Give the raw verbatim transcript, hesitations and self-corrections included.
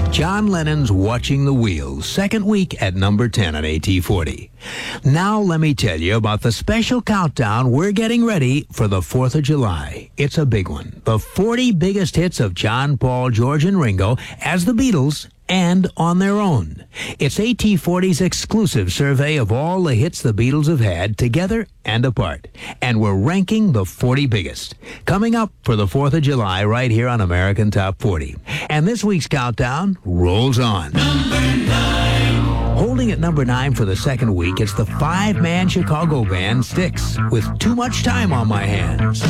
John Lennon's Watching the Wheels, second week at number ten on A T forty. Now let me tell you about the special countdown we're getting ready for the fourth of July. It's a big one. The forty biggest hits of John, Paul, George, and Ringo as the Beatles and on their own. It's A T forty's exclusive survey of all the hits the Beatles have had together and apart. And we're ranking the forty biggest. Coming up for the fourth of July right here on American Top forty. And this week's countdown rolls on. Number nine. Holding at number nine for the second week, it's the five-man Chicago band Styx with Too Much Time on My Hands.